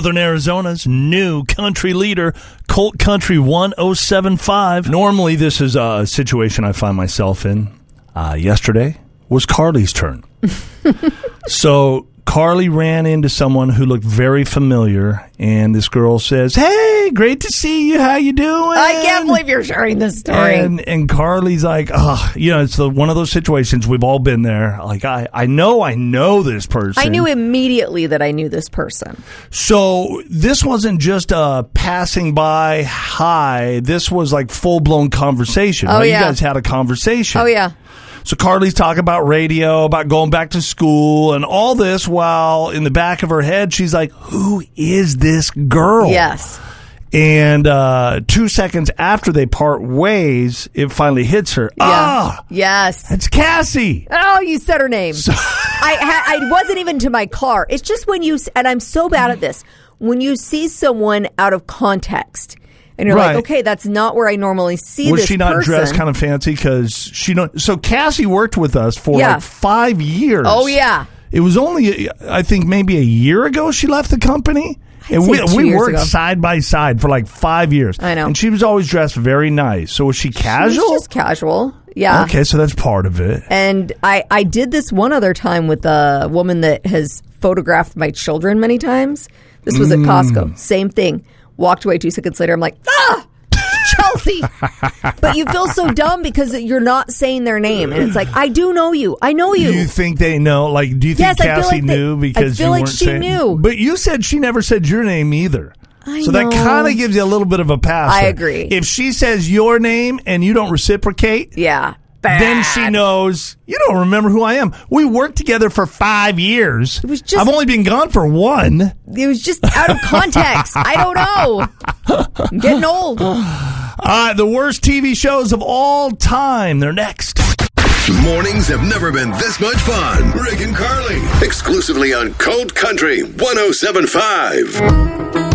Southern Arizona's new country leader, Colt Country 1075. Normally, this is a situation I find myself in. Yesterday was Carly's turn. So Carly ran into someone who looked very familiar, and this girl says, "Hey, great to see you. How you doing?" I can't believe you're sharing this story. And Carly's like, it's one of those situations. We've all been there. Like, I know this person. I knew immediately that I knew this person. So this wasn't just a passing by hi. This was like full-blown conversation. Oh, right? yeah. You guys had a conversation. Oh, yeah. So Carly's talking about radio, about going back to school, and all this while in the back of her head, she's like, who is this girl? Yes. And 2 seconds after they part ways, it finally hits her. Yeah. Yes. It's Cassie. Oh, you said her name. I wasn't even to my car. It's just when you, and I'm so bad at this, when you see someone out of context. And you're like, okay, that's not where I normally see this person. Was she not dressed kind of fancy? Because so Cassie worked with us for like 5 years. Oh, yeah. It was only, I think, maybe a year ago she left the company. And we worked side by side for like 5 years. I know. And she was always dressed very nice. So was she casual? She was just casual. Yeah. Okay, so that's part of it. And I did this one other time with a woman that has photographed my children many times. This was at Costco. Same thing. Walked away 2 seconds later. I'm like, Chelsea. But you feel so dumb because you're not saying their name. And it's like, I do know you. I know you. Do you think they know? Like, do you think Cassie knew because you weren't saying? I feel like she knew. But you said she never said your name either. So that kind of gives you a little bit of a pass. I agree. If she says your name and you don't reciprocate, then she knows you don't remember who I am. We worked together for 5 years. It was just, I've only been gone for 1. It was just out of context. I don't know. I'm getting old. The worst TV shows of all time. They're next. Mornings have never been this much fun. Rick and Carly, exclusively on Colt Country 1075.